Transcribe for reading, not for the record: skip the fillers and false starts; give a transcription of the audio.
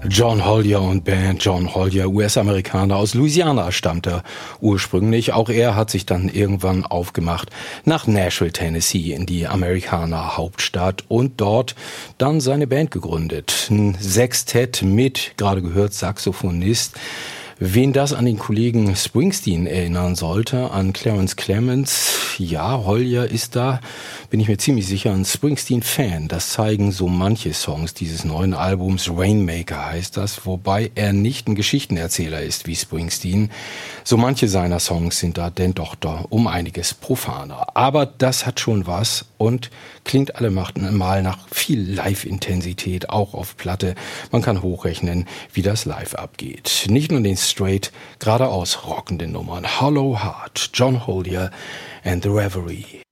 John Hollier und Band. John Hollier, US-Amerikaner, aus Louisiana stammt er ursprünglich. Auch er hat sich dann irgendwann aufgemacht nach Nashville, Tennessee, in die Amerikaner-Hauptstadt und dort dann seine Band gegründet. Ein Sextett mit, gerade gehört, Saxophonist. Wen das an den Kollegen Springsteen erinnern sollte, an Clarence Clemons, ja, Hollier ist da, bin ich mir ziemlich sicher, ein Springsteen-Fan. Das zeigen so manche Songs dieses neuen Albums, Rainmaker heißt das, wobei er nicht ein Geschichtenerzähler ist wie Springsteen. So manche seiner Songs sind da denn doch da um einiges profaner. Aber das hat schon was und klingt allemal nach viel Live-Intensität, auch auf Platte. Man kann hochrechnen, wie das live abgeht. Nicht nur den straight, geradeaus rockende Nummern. Hollow Heart, John Hollier and the Reverie.